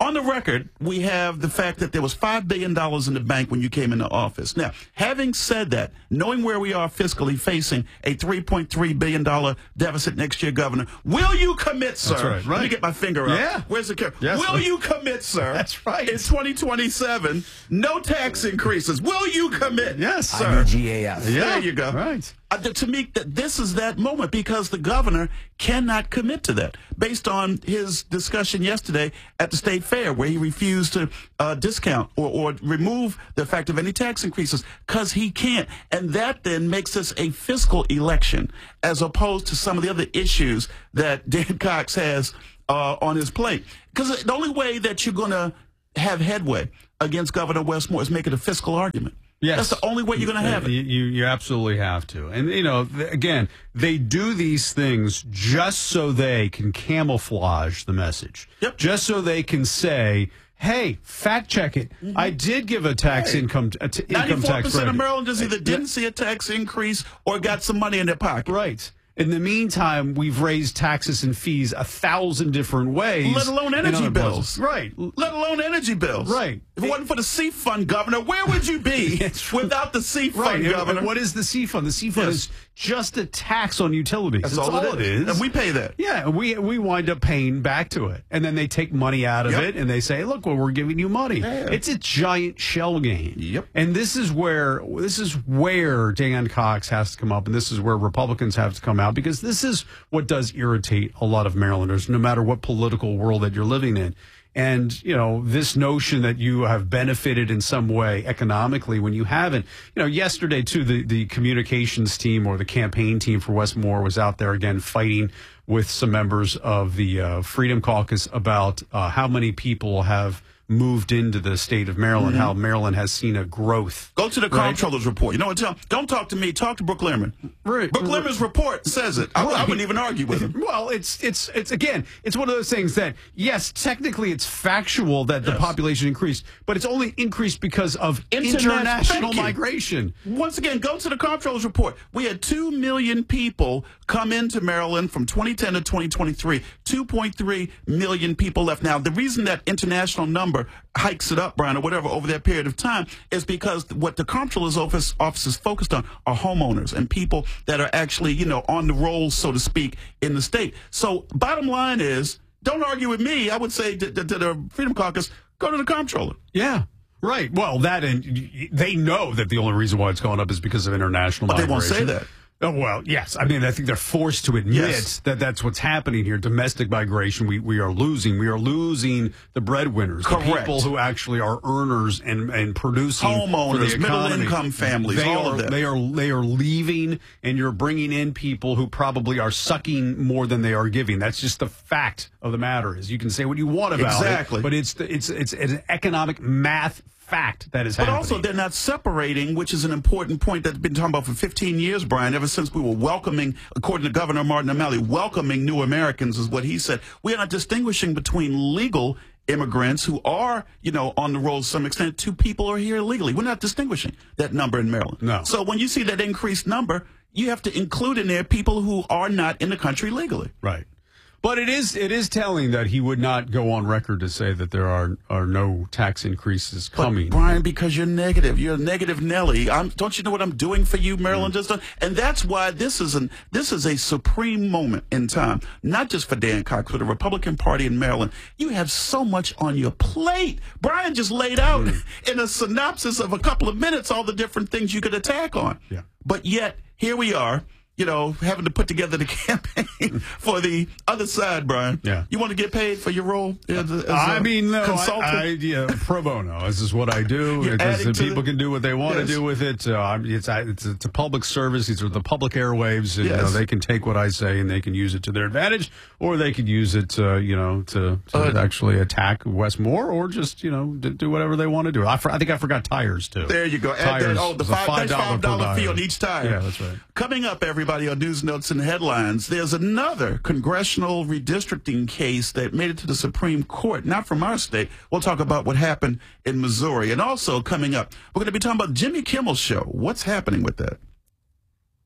On the record, we have the fact that there was five billion dollars in the bank when you came into office. Now, having said that, knowing where we are fiscally facing a three point three billion dollars deficit next year, Governor, will you commit, sir? That's right. Let me get my finger up. Yeah. Where's the camera? Yes, will sir. you commit, sir? That's right. In twenty twenty-seven, no tax increases. Will you commit? Yes, sir. I M G A F. There Yeah. you go. Right. Uh, to me, that this is that moment because the governor cannot commit to that based on his discussion yesterday at the state fair where he refused to uh, discount or, or remove the effect of any tax increases because he can't. And that then makes this a fiscal election as opposed to some of the other issues that Dan Cox has uh, on his plate. Because the only way that you're going to have headway against Governor Westmore is make it a fiscal argument. Yes. That's the only way you're going to have it. You, you, you absolutely have to. And, you know, th- again, they do these things just so they can camouflage the message. Yep. Just so they can say, hey, fact check it. Mm-hmm. I did give a tax hey, income, a t- income ninety-four tax percent credit. of Marylanders either didn't see a tax increase or got some money in their pocket. Right. In the meantime, we've raised taxes and fees a thousand different ways. Let alone energy bills. Right. Let alone energy bills. Right. If it wasn't for the C Fund, Governor, where would you be without the C Fund, right. Governor? And what is the C Fund? The C Fund Yes. is just a tax on utilities. That's, That's all, all it, it is. is. And we pay that. Yeah, we we wind up paying back to it. And then they take money out of Yep. it and they say, look, well, we're giving you money. Yeah. It's a giant shell game. Yep. And this is where this is where Dan Cox has to come up, and this is where Republicans have to come out, because this is what does irritate a lot of Marylanders, no matter what political world that you're living in. And, you know, this notion that you have benefited in some way economically when you haven't. You know, yesterday, too, the, the communications team or the campaign team for Westmore was out there again fighting with some members of the uh, Freedom Caucus about uh, how many people have moved into the state of Maryland, Mm-hmm. how Maryland has seen a growth. Go to the right? comptroller's report. You know what? Tell, don't talk to me. Talk to Brooke Lerman. Right. Brooke Lerman's report says it. I, I wouldn't even argue with him. Well, it's it's it's again, it's one of those things that yes, technically it's factual that the Yes. population increased, but it's only increased because of Interna- international Thank you. migration. Once again, go to the comptroller's report. We had two million people come into Maryland from twenty ten to twenty twenty-three. two point three million people left. Now, the reason that international number hikes it up, Brian, or whatever, over that period of time is because what the comptroller's office, office is focused on are homeowners and people that are actually, you know, on the rolls, so to speak, in the state. So bottom line is, don't argue with me. I would say to, to, to the Freedom Caucus, go to the comptroller. Yeah. Right. Well, that and they know that the only reason why it's going up is because of international But they migration. won't say that. Oh, well, yes. I mean, I think they're forced to admit Yes. that that's what's happening here. Domestic migration, we, we are losing. We are losing the breadwinners, the Correct. people who actually are earners and, and producing Homeowners, for the economy. middle-income families, They all are, of that. They are, they are leaving, and you're bringing in people who probably are sucking more than they are giving. That's just the fact of the matter. Is you can say what you want about Exactly. it, but it's, the, it's, it's an economic math fact that is But happening. also, they're not separating, which is an important point that's been talking about for fifteen years, Brian, ever since we were welcoming, according to Governor Martin O'Malley, welcoming new Americans is what he said. We are not distinguishing between legal immigrants who are, you know, on the roll to some extent to people who are here illegally. We're not distinguishing that number in Maryland. No. So when you see that increased number, you have to include in there people who are not in the country legally. Right. But it is it is telling that he would not go on record to say that there are are no tax increases coming. But Brian, because you're negative, you're a negative Nelly. I'm, don't you know what I'm doing for you, Maryland? Just and that's why this is an this is a supreme moment in time, not just for Dan Cox, for the Republican Party in Maryland. You have so much on your plate. Brian just laid out mm. in a synopsis of a couple of minutes all the different things you could attack on. Yeah. But yet here we are, you know, having to put together the campaign for the other side, Brian. Yeah. You want to get paid for your role as a, as a I mean, no, consultant? I, I, yeah, pro bono. This is what I do. You're It's, adding the to people the- can do what they want Yes. to do with it. Uh, it's, it's, it's a public service. These are the public airwaves. And, you know, Yes. they can take what I say and they can use it to their advantage, or they could use it, uh, you know, to, to Uh, actually attack Westmore, or just, you know, d- do whatever they want to do. I, for, I think I forgot tires, too. There you go. Add Tires that, oh, the was a five, that's five five dollar dollar per fee on tire. each tire. Yeah, that's right. Coming up, everybody, on News Notes and Headlines, there's another congressional redistricting case that made it to the Supreme Court, not from our state. We'll talk about what happened in Missouri. And also coming up, we're going to be talking about Jimmy Kimmel's show. What's happening with that?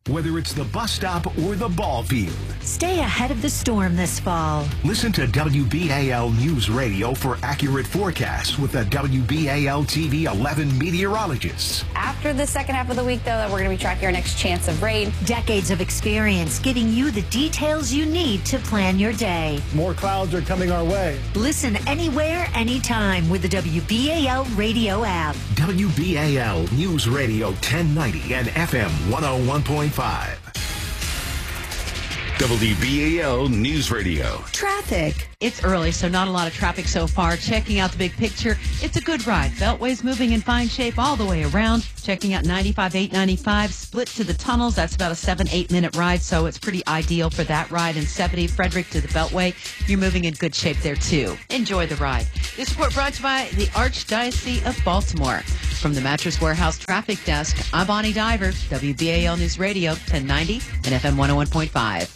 Whether it's the bus stop or the ball field. Stay ahead of the storm this fall. Listen to W B A L News Radio for accurate forecasts with the W B A L T V eleven meteorologists. After the second half of the week, though, that we're going to be tracking our next chance of rain. Decades of experience giving you the details you need to plan your day. More clouds are coming our way. Listen anywhere, anytime with the W B A L radio app. W B A L News Radio ten ninety and F M one oh one point five. W B A L News Radio. Traffic. It's early, so not a lot of traffic so far. Checking out the big picture, it's a good ride. Beltway's moving in fine shape all the way around. Checking out ninety-five, eight ninety-five, split to the tunnels. That's about a seven, eight minute ride, so it's pretty ideal for that ride. And seventy, Frederick to the Beltway, you're moving in good shape there too. Enjoy the ride. This report brought to you by the Archdiocese of Baltimore. From the Mattress Warehouse Traffic Desk, I'm Bonnie Diver, W B A L News Radio, ten ninety and F M one oh one point five.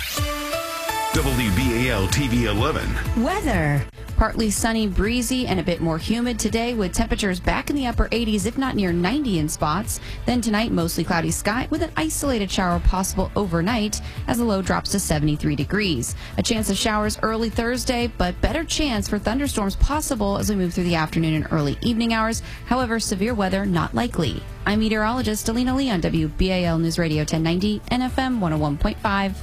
W B A L T V eleven. Weather. Partly sunny, breezy, and a bit more humid today with temperatures back in the upper eighties, if not near ninety in spots. Then tonight, mostly cloudy sky with an isolated shower possible overnight as the low drops to seventy-three degrees. A chance of showers early Thursday, but better chance for thunderstorms possible as we move through the afternoon and early evening hours. However, severe weather not likely. I'm meteorologist Alina Lee on W B A L News Radio ten ninety and F M one oh one point five.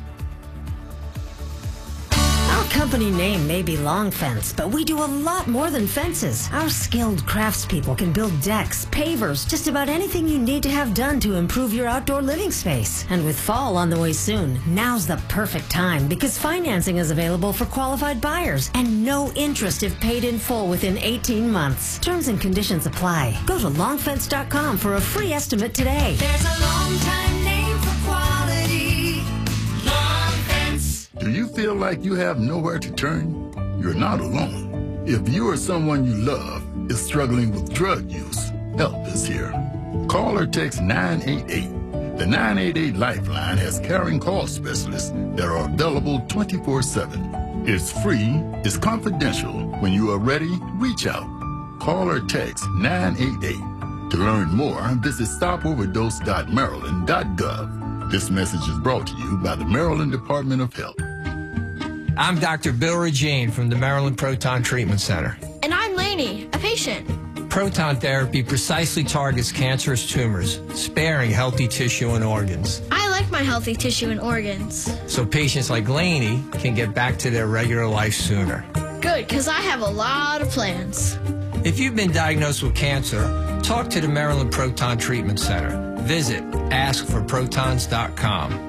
Our company name may be Long Fence, but we do a lot more than fences. Our skilled craftspeople can build decks, pavers, just about anything you need to have done to improve your outdoor living space. And with fall on the way soon, now's the perfect time because financing is available for qualified buyers and no interest if paid in full within eighteen months. Terms and conditions apply. Go to long fence dot com for a free estimate today. There's a long time name for quality. Long Fence. Do you feel like you have nowhere to turn? You're not alone. If you or someone you love is struggling with drug use, help is here. Call or text nine eight eight. The nine eight eight Lifeline has caring call specialists that are available twenty-four seven. It's free, it's confidential. When you are ready, reach out. Call or text nine eight eight. To learn more, visit stop overdose dot maryland dot gov. This message is brought to you by the Maryland Department of Health. I'm Doctor Bill Regine from the Maryland Proton Treatment Center. And I'm Lainey, a patient. Proton therapy precisely targets cancerous tumors, sparing healthy tissue and organs. I like my healthy tissue and organs. So patients like Lainey can get back to their regular life sooner. Good, because I have a lot of plans. If you've been diagnosed with cancer, talk to the Maryland Proton Treatment Center. Visit ask for protons dot com.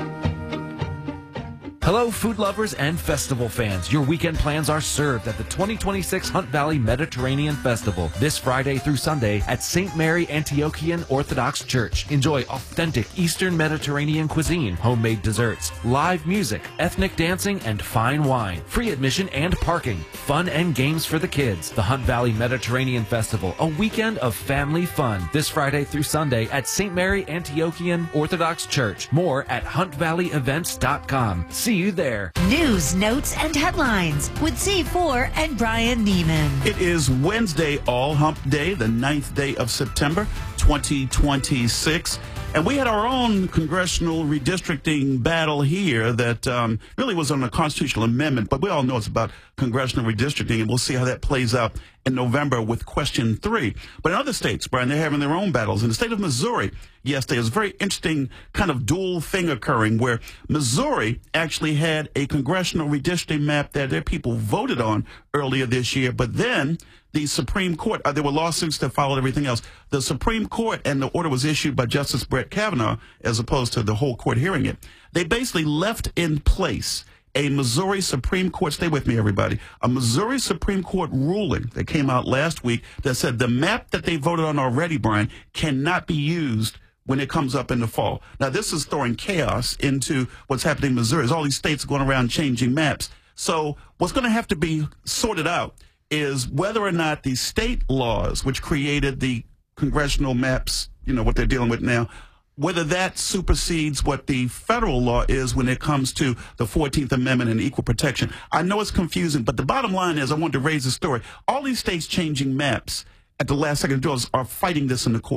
Hello, food lovers and festival fans. Your weekend plans are served at the twenty twenty-six Hunt Valley Mediterranean Festival this Friday through Sunday at Saint Mary Antiochian Orthodox Church. Enjoy authentic Eastern Mediterranean cuisine, homemade desserts, live music, ethnic dancing, and fine wine. Free admission and parking. Fun and games for the kids. The Hunt Valley Mediterranean Festival, a weekend of family fun this Friday through Sunday at Saint Mary Antiochian Orthodox Church. More at hunt valley events dot com. See you there. News, notes, and headlines with Z four and Brian Neiman. It is Wednesday, All Hump Day, the ninth day of September, twenty twenty-six. And we had our own congressional redistricting battle here that um, really was on a constitutional amendment, but we all know it's about congressional redistricting, and we'll see how that plays out in November with question three. But in other states, Brian, they're having their own battles. In the state of Missouri, yesterday, there's a very interesting kind of dual thing occurring where Missouri actually had a congressional redistricting map that their people voted on earlier this year, but then the Supreme Court, uh, there were lawsuits that followed everything else. The Supreme Court, and the order was issued by Justice Brett Kavanaugh, as opposed to the whole court hearing it. They basically left in place a Missouri Supreme Court, stay with me everybody, a Missouri Supreme Court ruling that came out last week that said the map that they voted on already, Brian, cannot be used when it comes up in the fall. Now, this is throwing chaos into what's happening in Missouri. There's all these states going around changing maps. So what's going to have to be sorted out is whether or not the state laws, which created the congressional maps, you know, what they're dealing with now, whether that supersedes what the federal law is when it comes to the fourteenth Amendment and equal protection. I know it's confusing, but the bottom line is I wanted to raise the story. All these states changing maps at the last second are fighting this in the courts.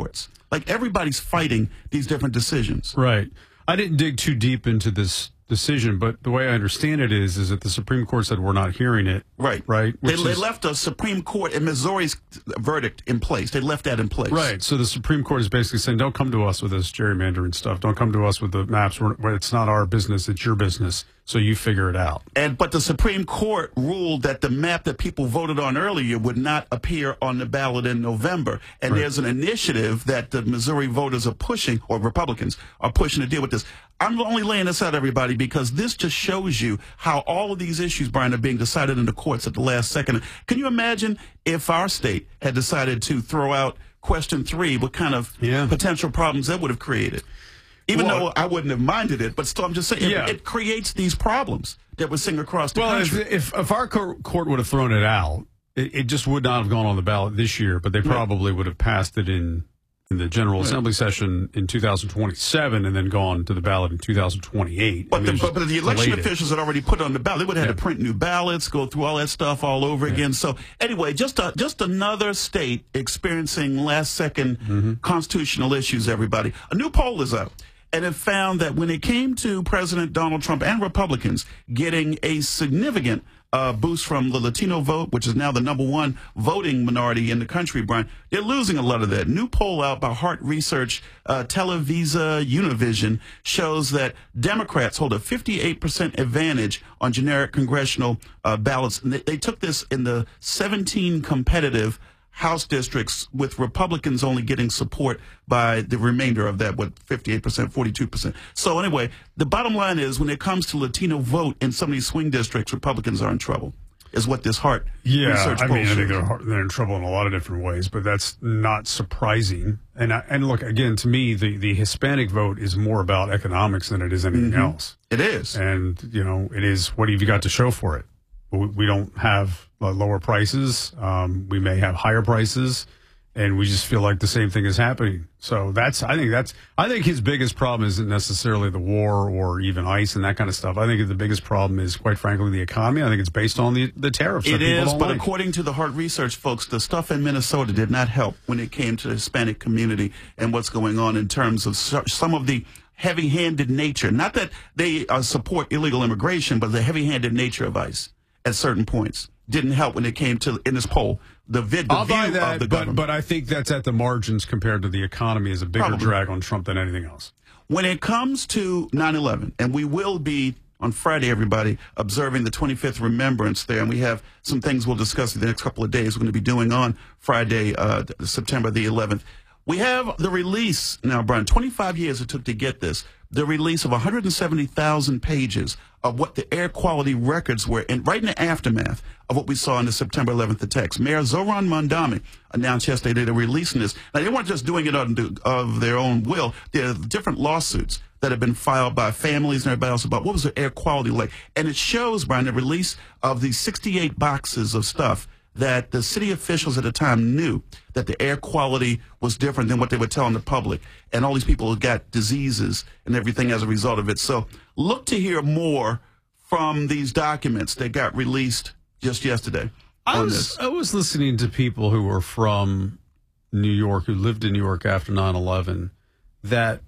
Like everybody's fighting these different decisions. Right. I didn't dig too deep into this decision, but the way I understand it is, is that the Supreme Court said we're not hearing it. Right. Right. They, Which they is- left a Supreme Court in Missouri's verdict in place. They left that in place. Right. So the Supreme Court is basically saying, don't come to us with this gerrymandering stuff. Don't come to us with the maps. We're, well, it's not our business. It's your business. So you figure it out. And but the Supreme Court ruled that the map that people voted on earlier would not appear on the ballot in November. And Right. there's an initiative that the Missouri voters are pushing, or Republicans are pushing to deal with this. I'm only laying this out, everybody, because this just shows you how all of these issues, Brian, are being decided in the courts at the last second. Can you imagine if our state had decided to throw out question three, what kind of potential problems that would have created? Even Well- though I wouldn't have minded it, but still, I'm just saying, it- Yeah. it, creates these problems that we're seeing across the Well, if, country. if if our court, court would have thrown it out, it, it just would not have gone on the ballot this year, but they probably would have passed it in in the General Right. Assembly session in two thousand twenty-seven and then gone to the ballot in two thousand twenty-eight. But, I mean, the, it's but, but just the election delayed it. officials had already put it on the ballot. They would have had to print new ballots, go through all that stuff all over again. So anyway, just a, just another state experiencing last second Mm-hmm. constitutional issues, everybody. A new poll is out. And it found that when it came to President Donald Trump and Republicans getting a significant uh, boost from the Latino vote, which is now the number one voting minority in the country, Brian, they're losing a lot of that. New poll out by Hart Research, uh, Televisa Univision, shows that Democrats hold a fifty-eight percent advantage on generic congressional uh, ballots. And they, they took this in the seventeen competitive House districts, with Republicans only getting support by the remainder of that, what, fifty-eight percent, forty-two percent. So anyway, the bottom line is when it comes to Latino vote in some of these swing districts, Republicans are in trouble, is what this Hart Yeah, research I poll mean, I think shows. they're, hard- they're in trouble in a lot of different ways, but that's not surprising. And I, and look, again, to me, the, the Hispanic vote is more about economics than it is anything Mhm. else. It is. And, you know, it is, what have you got to show for it? We, we don't have uh, lower prices. Um, we may have higher prices. And we just feel like the same thing is happening. So that's, I think that's, I think his biggest problem isn't necessarily the war or even ICE and that kind of stuff. I think the biggest problem is, quite frankly, the economy. I think it's based on the, the tariffs. It that people is, don't but like. according to the Hart Research folks, the stuff in Minnesota did not help when it came to the Hispanic community and what's going on in terms of so- some of the heavy-handed nature. Not that they uh, support illegal immigration, but the heavy-handed nature of ICE at certain points didn't help when it came to, in this poll, the, vid, the I'll buy view that, of the but, government. but I think that's at the margins compared to the economy is a bigger Probably. drag on Trump than anything else. When it comes to nine eleven, and we will be on Friday, everybody, observing the twenty-fifth remembrance there, and we have some things we'll discuss in the next couple of days we're going to be doing on Friday, uh, September the eleventh. We have the release now, Brian, twenty-five years it took to get this, the release of one hundred seventy thousand pages of what the air quality records were, and right in the aftermath of what we saw in the September eleventh attacks. Mayor Zoran Mondami announced yesterday they're releasing this. Now, they weren't just doing it on, of their own will. There are different lawsuits that have been filed by families and everybody else about what was the air quality like. And it shows, Brian, the release of these sixty-eight boxes of stuff that the city officials at the time knew that the air quality was different than what they were telling the public. And all these people got diseases and everything as a result of it. So look to hear more from these documents that got released just yesterday I on was, this. I was listening to people who were from New York, who lived in New York after nine eleven, that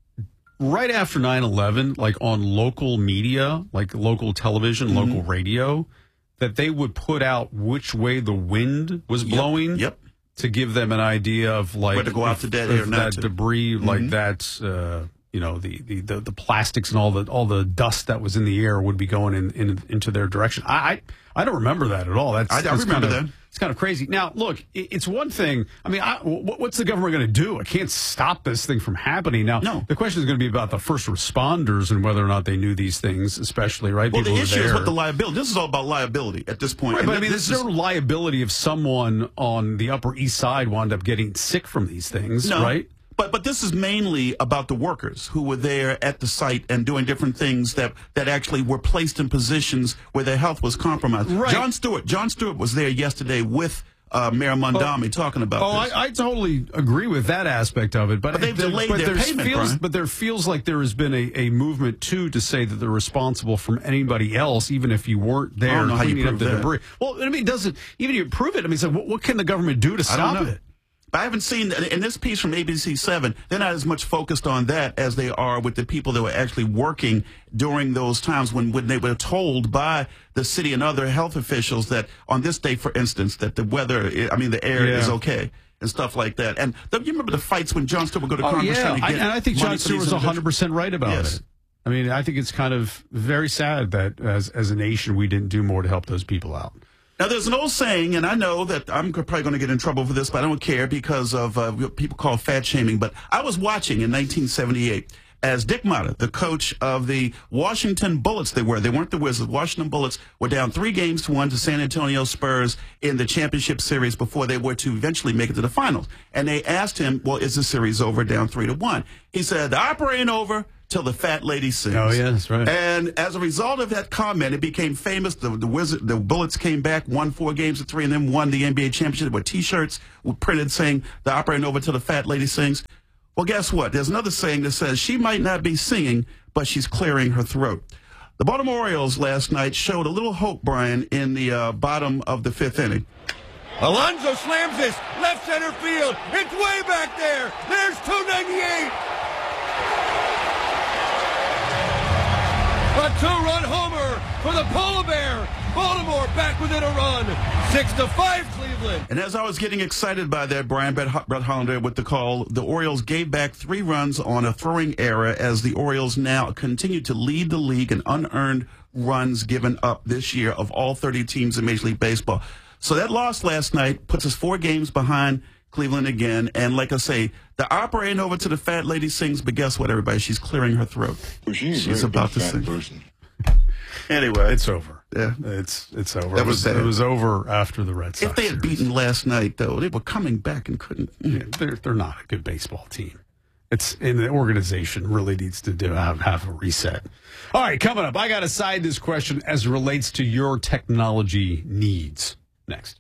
right after nine eleven, like on local media, like local television, Mm-hmm. local radio, that they would put out which way the wind was blowing. Yep. To give them an idea of like Whether to go out if- to dead if or not that to. debris, like Mhm. that, uh, you know, the, the, the, the plastics and all the all the dust that was in the air would be going in, in into their direction. I, I I don't remember that at all. That's I- I that's remember kinda, that. It's kind of crazy. Now, look, it, it's one thing. I mean, I, what, what's the government going to do? I can't stop this thing from happening. Now, No. the question is going to be about the first responders and whether or not they knew these things, especially right. Well, People the who issue were is there. what the liability. This is all about liability at this point. Right, And but I thi- mean, this there's is- no liability if someone on the Upper East Side wound up getting sick from these things, No, right? But but this is mainly about the workers who were there at the site and doing different things that, that actually were placed in positions where their health was compromised. Right. John Stewart. John Stewart was there yesterday with uh, Mayor Mondami talking about Oh, this. I, I totally agree with that aspect of it, but, But they've there- delayed but their there's payment, feels, Brian. But there feels like there has been a, a movement too to say that they're responsible from anybody else, even if you weren't there I don't know how you cleaning up prove the that. debris. Well, I mean, it doesn't even you prove it. I mean, so what, what can the government do to I don't stop know. it? But I haven't seen, in this piece from A B C seven, they're not as much focused on that as they are with the people that were actually working during those times when, when they were told by the city and other health officials that on this day, for instance, that the weather, I mean, the air Yeah. is okay. And stuff like that. And the, you remember the fights when Jon Stewart would go to Oh, Congress yeah. trying to I, get and I think money Jon for Stewart these was one hundred percent right about Yes. it. I mean, I think it's kind of very sad that as, as a nation, we didn't do more to help those people out. Now, there's an old saying, and I know that I'm probably going to get in trouble for this, but I don't care because of uh, what people call fat shaming. But I was watching in nineteen seventy-eight as Dick Motta, the coach of the Washington Bullets, they were. They weren't the Wizards. Washington Bullets were down three games to one to San Antonio Spurs in the championship series before they were to eventually make it to the finals. And they asked him, well, is the series over down three to one? He said, the opera ain't over till the fat lady sings. Oh, yeah, that's right. And as a result of that comment, it became famous. The, the Wizard, the Bullets came back, won four games to three, and then won the N B A championship with T-shirts printed saying, the opera ain't over till the fat lady sings. Well, guess what? There's another saying that says she might not be singing, but she's clearing her throat. The Baltimore Orioles last night showed a little hope, Brian, in the uh, bottom of the fifth inning. Alonso slams this left center field. It's way back there. There's two ninety-eight. A two-run homer for the Polar Bear. Baltimore back within a run. Six to five, Cleveland. And as I was getting excited by that, Brian Brett, Brett Hollander with the call, the Orioles gave back three runs on a throwing error as the Orioles now continue to lead the league in unearned runs given up this year of all thirty teams in Major League Baseball. So that loss last night puts us four games behind Cleveland again. And like I say, the opera ain't over to the fat lady sings, but guess what, everybody? She's clearing her throat. Well, she ain't She's very about to big fat sing. person. Anyway. It's over. Yeah. It's it's over. That it, was was, sad. it was over after the Red Sox. If they had beaten last night, though, they were coming back and couldn't. Yeah, they're, they're not a good baseball team. It's in the organization really needs to do have, have a reset. All right, coming up, I got to side this question as it relates to your technology needs. Next.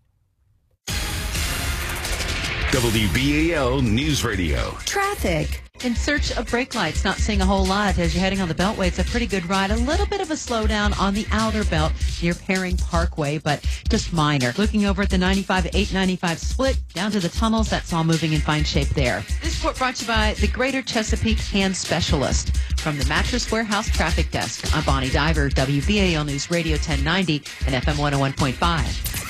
W B A L News Radio. Traffic. In search of brake lights, not seeing a whole lot as you're heading on the Beltway. It's a pretty good ride. A little bit of a slowdown on the outer belt near Paring Parkway, but just minor. Looking over at the ninety-five eight ninety-five split down to the tunnels, that's all moving in fine shape there. This report brought to you by the Greater Chesapeake Hand Specialist. From the Mattress Warehouse Traffic Desk, I'm Bonnie Diver, W B A L News Radio ten ninety and F M one oh one point five.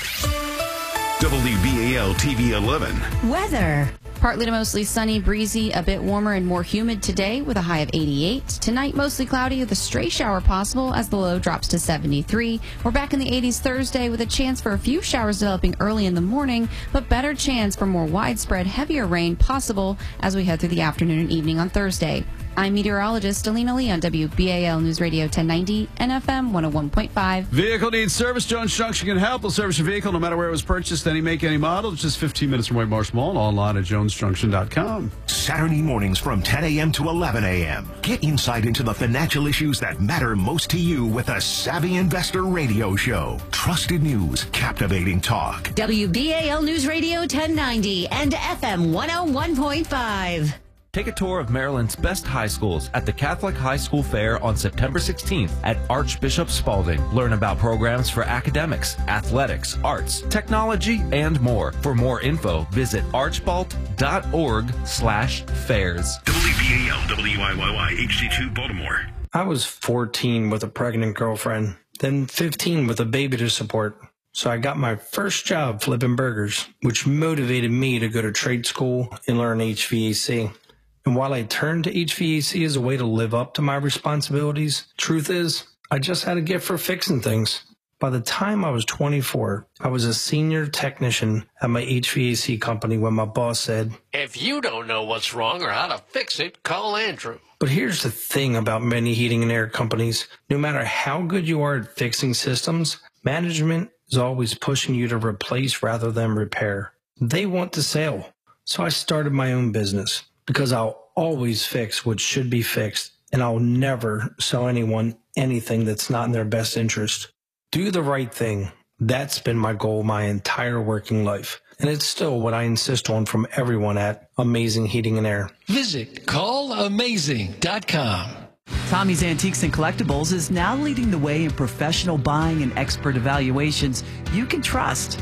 W B A L T V eleven. Weather. Partly to mostly sunny, breezy, a bit warmer and more humid today with a high of eighty-eight. Tonight, mostly cloudy with a stray shower possible as the low drops to seventy-three. We're back in the eighties Thursday with a chance for a few showers developing early in the morning, but better chance for more widespread, heavier rain possible as we head through the afternoon and evening on Thursday. I'm meteorologist Alina Lee on W B A L News Radio ten ninety and F M one oh one point five. Vehicle needs service. Jones Junction can help. They'll service your vehicle no matter where it was purchased, any make, any model. It's just fifteen minutes from White Marsh Mall, online at jones junction dot com. Saturday mornings from ten a.m. to eleven a.m. Get insight into the financial issues that matter most to you with a Savvy Investor radio show. Trusted news, captivating talk. W B A L News Radio ten ninety and F M one oh one point five. Take a tour of Maryland's best high schools at the Catholic High School Fair on September sixteenth at Archbishop Spalding. Learn about programs for academics, athletics, arts, technology, and more. For more info, visit archbalt.org slash fairs. W B A L W I Y Y H D two Baltimore. I was fourteen with a pregnant girlfriend, then fifteen with a baby to support. So I got my first job flipping burgers, which motivated me to go to trade school and learn H V A C. And while I turned to H V A C as a way to live up to my responsibilities, truth is, I just had a gift for fixing things. By the time I was twenty-four, I was a senior technician at my H V A C company when my boss said, "If you don't know what's wrong or how to fix it, call Andrew." But here's the thing about many heating and air companies. No matter how good you are at fixing systems, management is always pushing you to replace rather than repair. They want to sell. So I started my own business because I'll always fix what should be fixed, and I'll never sell anyone anything that's not in their best interest. Do the right thing. That's been my goal my entire working life. And it's still what I insist on from everyone at Amazing Heating and Air. Visit call amazing dot com. Tommy's Antiques and Collectibles is now leading the way in professional buying and expert evaluations you can trust.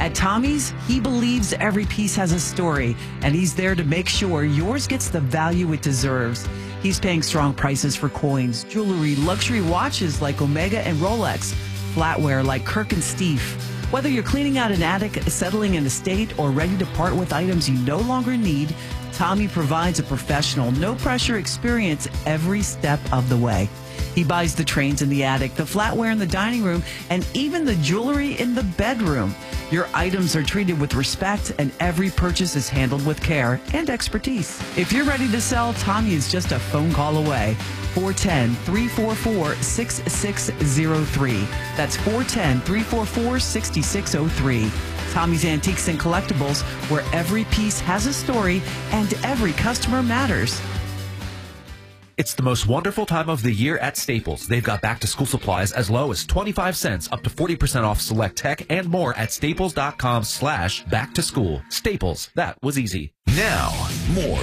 At Tommy's, he believes every piece has a story, and he's there to make sure yours gets the value it deserves. He's paying strong prices for coins, jewelry, luxury watches like Omega and Rolex, flatware like Kirk and Steve. Whether you're cleaning out an attic, settling an estate, or ready to part with items you no longer need, Tommy provides a professional, no-pressure experience every step of the way. He buys the trains in the attic, the flatware in the dining room, and even the jewelry in the bedroom. Your items are treated with respect, and every purchase is handled with care and expertise. If you're ready to sell, Tommy is just a phone call away. four one zero, three four four, six six zero three. That's four one zero, three four four, six six zero three. Tommy's Antiques and Collectibles, where every piece has a story and every customer matters. It's the most wonderful time of the year at Staples. They've got back-to-school supplies as low as twenty-five cents, up to forty percent off select tech, and more at staples.com slash back-to-school. Staples, that was easy. Now, more